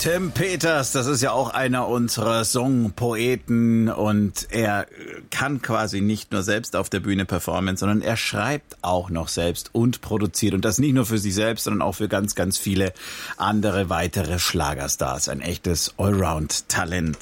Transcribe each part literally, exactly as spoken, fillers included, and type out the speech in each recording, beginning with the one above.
Tim Peters, das ist ja auch einer unserer Songpoeten und er kann quasi nicht nur selbst auf der Bühne performen, sondern er schreibt auch noch selbst und produziert und das nicht nur für sich selbst, sondern auch für ganz, ganz viele andere weitere Schlagerstars. Ein echtes Allround-Talent.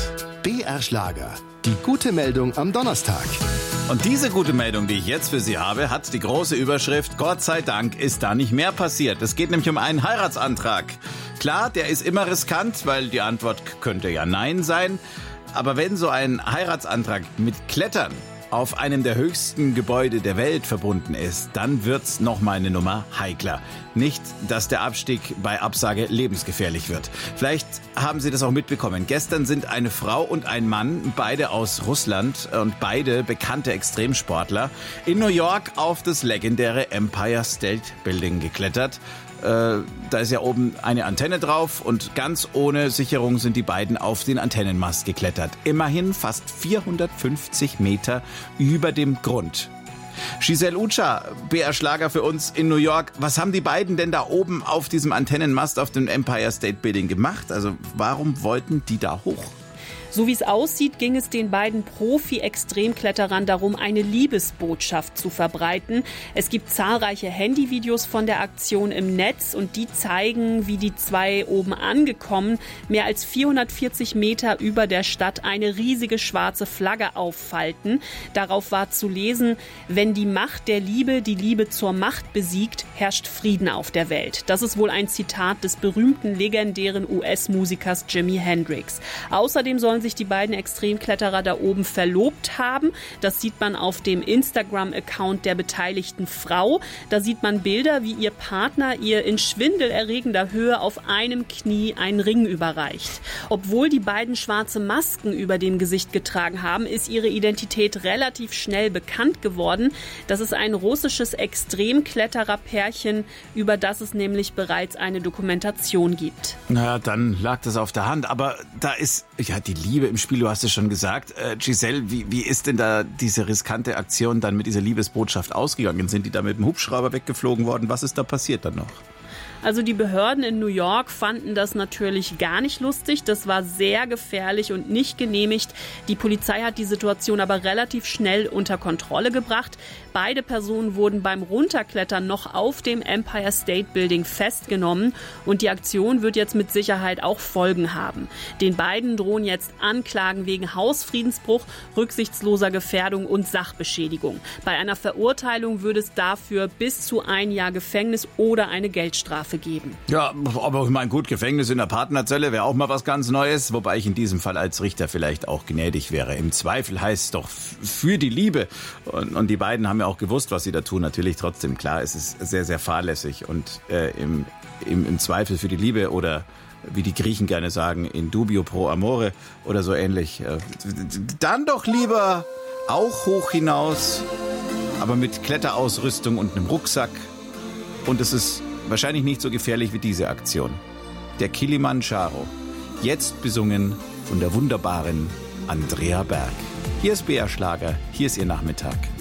B R Schlager. Die gute Meldung am Donnerstag. Und diese gute Meldung, die ich jetzt für Sie habe, hat die große Überschrift: Gott sei Dank ist da nicht mehr passiert. Es geht nämlich um einen Heiratsantrag. Klar, der ist immer riskant, weil die Antwort könnte ja Nein sein. Aber wenn so ein Heiratsantrag mit Klettern auf einem der höchsten Gebäude der Welt verbunden ist, dann wird's noch mal eine Nummer heikler. Nicht, dass der Abstieg bei Absage lebensgefährlich wird. Vielleicht haben Sie das auch mitbekommen. Gestern sind eine Frau und ein Mann, beide aus Russland und beide bekannte Extremsportler, in New York auf das legendäre Empire State Building geklettert. Äh, da ist ja oben eine Antenne drauf und ganz ohne Sicherung sind die beiden auf den Antennenmast geklettert. Immerhin fast vierhundertfünfzig Meter über dem Grund. Giselle Ucha, B R Schlager für uns in New York. Was haben die beiden denn da oben auf diesem Antennenmast auf dem Empire State Building gemacht? Also warum wollten die da hoch? So wie es aussieht, ging es den beiden Profi-Extremkletterern darum, eine Liebesbotschaft zu verbreiten. Es gibt zahlreiche Handyvideos von der Aktion im Netz und die zeigen, wie die zwei oben angekommen, mehr als vierhundertvierzig Meter über der Stadt, eine riesige schwarze Flagge auffalten. Darauf war zu lesen: Wenn die Macht der Liebe die Liebe zur Macht besiegt, herrscht Frieden auf der Welt. Das ist wohl ein Zitat des berühmten, legendären U S-Musikers Jimi Hendrix. Außerdem sollen sich die beiden Extremkletterer da oben verlobt haben. Das sieht man auf dem Instagram-Account der beteiligten Frau. Da sieht man Bilder, wie ihr Partner ihr in schwindelerregender Höhe auf einem Knie einen Ring überreicht. Obwohl die beiden schwarze Masken über dem Gesicht getragen haben, ist ihre Identität relativ schnell bekannt geworden. Das ist ein russisches Extremkletterer-Pärchen, über das es nämlich bereits eine Dokumentation gibt. Na, dann lag das auf der Hand. Aber da ist ja die Liebe im Spiel, du hast es schon gesagt. Äh, Giselle, wie, wie ist denn da diese riskante Aktion dann mit dieser Liebesbotschaft ausgegangen? Sind die da mit dem Hubschrauber weggeflogen worden? Was ist da passiert dann noch? Also die Behörden in New York fanden das natürlich gar nicht lustig. Das war sehr gefährlich und nicht genehmigt. Die Polizei hat die Situation aber relativ schnell unter Kontrolle gebracht. Beide Personen wurden beim Runterklettern noch auf dem Empire State Building festgenommen. Und die Aktion wird jetzt mit Sicherheit auch Folgen haben. Den beiden drohen jetzt Anklagen wegen Hausfriedensbruch, rücksichtsloser Gefährdung und Sachbeschädigung. Bei einer Verurteilung würde es dafür bis zu ein Jahr Gefängnis oder eine Geldstrafe geben. Ja, aber ich meine, gut, Gefängnis in der Partnerzelle wäre auch mal was ganz Neues, wobei ich in diesem Fall als Richter vielleicht auch gnädig wäre. Im Zweifel heißt es doch für die Liebe. Und, und die beiden haben ja auch gewusst, was sie da tun. Natürlich trotzdem, klar, es ist sehr, sehr fahrlässig und äh, im, im, im Zweifel für die Liebe oder wie die Griechen gerne sagen, in dubio pro amore oder so ähnlich. Äh, dann doch lieber auch hoch hinaus, aber mit Kletterausrüstung und einem Rucksack. Und es ist wahrscheinlich nicht so gefährlich wie diese Aktion. Der Kilimanjaro. Jetzt besungen von der wunderbaren Andrea Berg. Hier ist B R Schlager, hier ist Ihr Nachmittag.